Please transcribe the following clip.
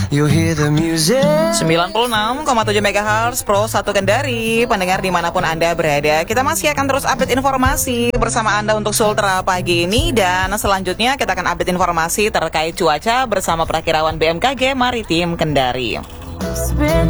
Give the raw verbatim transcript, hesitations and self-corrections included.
you'll hear the music. sembilan puluh enam koma tujuh megahertz Pro satu Kendari. Pendengar dimanapun Anda berada, kita masih akan terus update informasi bersama Anda untuk Sultra pagi ini. Dan selanjutnya kita akan update informasi terkait cuaca bersama Prakirawan B M K G Maritim Kendari.